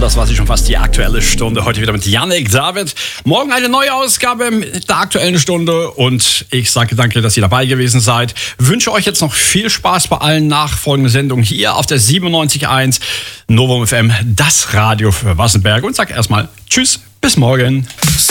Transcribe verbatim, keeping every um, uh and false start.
Das war sie schon fast, die Aktuelle Stunde. Heute wieder mit Yannick David. Morgen eine neue Ausgabe mit der Aktuellen Stunde. Und ich sage danke, dass ihr dabei gewesen seid. Wünsche euch jetzt noch viel Spaß bei allen nachfolgenden Sendungen hier auf der siebenundneunzig Komma eins Novum F M, das Radio für Wassenberg. Und sage erstmal Tschüss, bis morgen.